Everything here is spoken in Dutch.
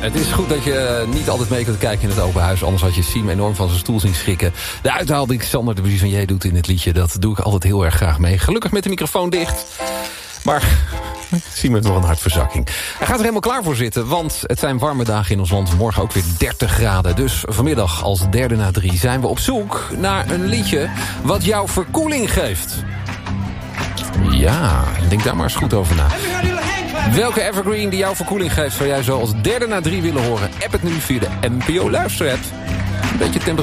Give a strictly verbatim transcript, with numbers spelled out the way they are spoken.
Het is goed dat je niet altijd mee kunt kijken in het open huis. Anders had je Siem enorm van zijn stoel zien schrikken. De uithaal die Xander de Buissonnier doet in het liedje... dat doe ik altijd heel erg graag mee. Gelukkig met de microfoon dicht. Maar Siem heeft nog een hartverzakking. Hij gaat er helemaal klaar voor zitten, want het zijn warme dagen in ons land. Morgen ook weer dertig graden. Dus vanmiddag als derde na drie zijn we op zoek naar een liedje... wat jou verkoeling geeft. Ja, denk daar maar eens goed over na. Welke evergreen die jouw verkoeling geeft... zou jij zo als derde na drie willen horen? App het nu via de N P O Luisterapp. Een beetje temperatuur.